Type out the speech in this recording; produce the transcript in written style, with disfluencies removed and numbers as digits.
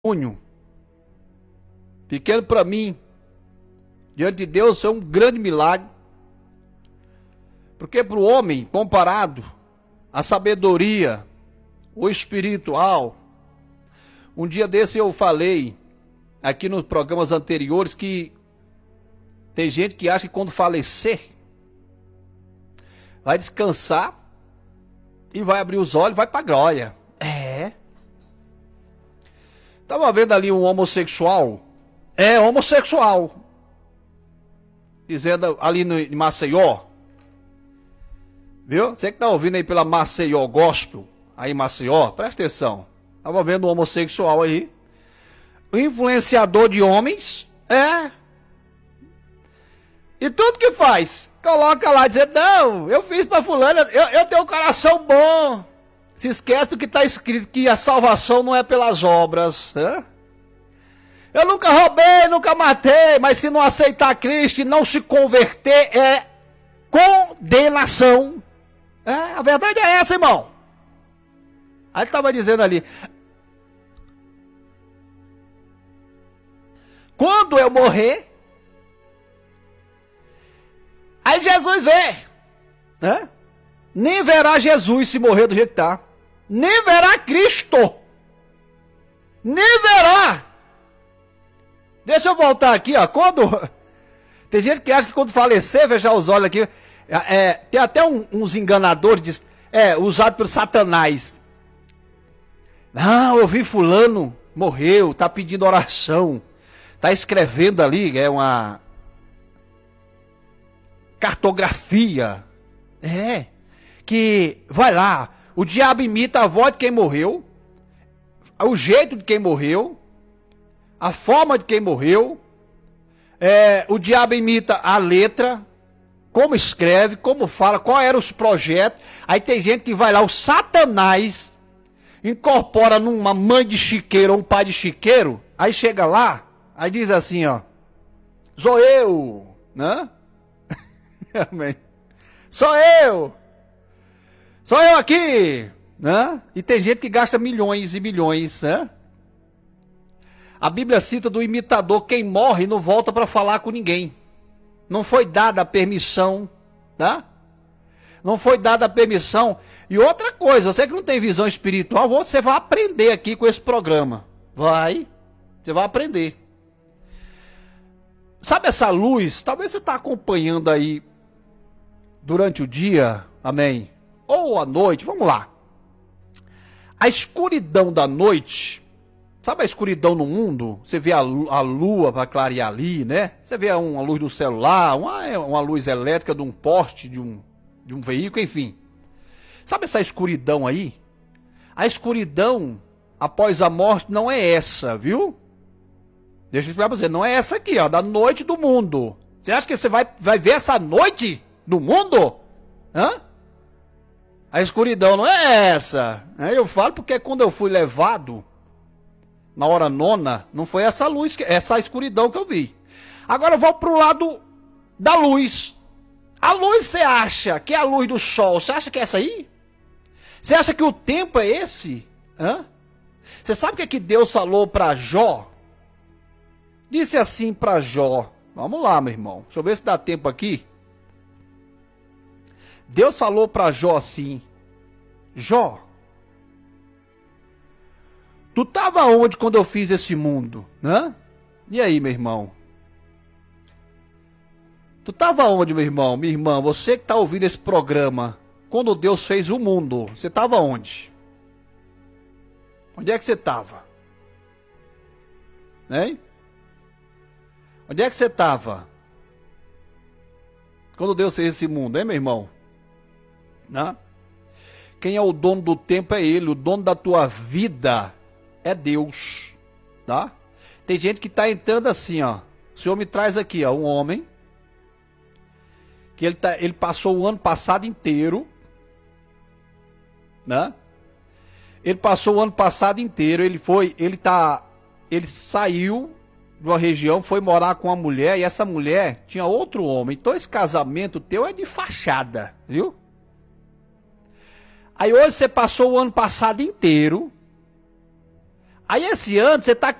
testemunho. Pequeno para mim, diante de Deus, é um grande milagre. Porque para o homem, comparado à sabedoria, o espiritual, um dia desse eu falei aqui nos programas anteriores que tem gente que acha que quando falecer vai descansar e vai abrir os olhos e vai para a glória. Estava vendo ali um homossexual. Homossexual. Dizendo ali em Maceió. Viu? Você que está ouvindo aí pela Maceió Gospel, aí em Maceió, presta atenção. Estava vendo um homossexual aí. O influenciador de homens. E tudo que faz, coloca lá, dizendo, não, eu fiz para fulano, eu tenho um coração bom. Se esquece do que está escrito, que a salvação não é pelas obras. Eu nunca roubei, nunca matei, mas se não aceitar Cristo e não se converter, é condenação. A verdade é essa, irmão. Aí ele estava dizendo ali, quando eu morrer, aí Jesus vê, nem verá Jesus se morrer do jeito que está. Nem verá Cristo. Nem verá. Deixa eu voltar aqui, ó. Tem gente que acha que quando falecer, fechar os olhos aqui. Tem até uns enganadores, usados por Satanás. Não, eu vi fulano, morreu, tá pedindo oração. Tá escrevendo ali, é uma cartografia. Que vai lá. O diabo imita a voz de quem morreu, o jeito de quem morreu, a forma de quem morreu. O diabo imita a letra, como escreve, como fala, quais eram os projetos. Aí tem gente que vai lá, o Satanás incorpora numa mãe de chiqueiro ou um pai de chiqueiro. Aí chega lá, aí diz assim, ó, sou eu, né? Amém. Sou eu aqui, né? E tem gente que gasta milhões e milhões, né? A Bíblia cita do imitador, quem morre não volta para falar com ninguém. Não foi dada a permissão, tá? Não foi dada a permissão. E outra coisa, você que não tem visão espiritual, você vai aprender aqui com esse programa. Você vai aprender. Sabe essa luz? Talvez você está acompanhando aí durante o dia, amém? Ou à noite, vamos lá. A escuridão da noite, sabe a escuridão no mundo? Você vê a lua para clarear ali, né? Você vê uma luz do celular, uma luz elétrica de um poste, de um veículo, enfim. Sabe essa escuridão aí? A escuridão após a morte não é essa, viu? Deixa eu explicar para você, não é essa aqui, ó, da noite do mundo. Você acha que você vai ver essa noite do mundo? A escuridão não é essa. Eu falo porque quando eu fui levado, na hora nona, não foi essa luz, essa escuridão que eu vi. Agora eu vou pro lado da luz. A luz você acha que é a luz do sol? Você acha que é essa aí? Você acha que o tempo é esse? Você sabe o que é que Deus falou para Jó? Disse assim para Jó. Vamos lá, meu irmão. Deixa eu ver se dá tempo aqui. Deus falou para Jó assim, Jó, tu estava onde quando eu fiz esse mundo? E aí, meu irmão? Tu estava onde, meu irmão? Minha irmã, você que está ouvindo esse programa, quando Deus fez o mundo, você estava onde? Onde é que você estava? Hein? Onde é que você estava? Quando Deus fez esse mundo, hein, meu irmão? Quem é o dono do tempo é Ele, o dono da tua vida é Deus, tá? Tem gente que está entrando assim, ó. O Senhor me traz aqui, ó, um homem que ele passou o ano passado inteiro, né? Ele passou o ano passado inteiro, ele saiu de uma região, foi morar com uma mulher e essa mulher tinha outro homem. Então esse casamento teu é de fachada, viu? Aí hoje você passou o ano passado inteiro Aí esse ano você tá